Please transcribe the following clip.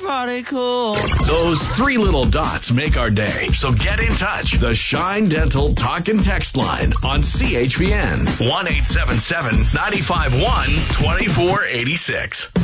party cool. Those three little dots make our day. So get in touch. The Shine Dental Talk and Text line on CHPN. 1-877-951-2486.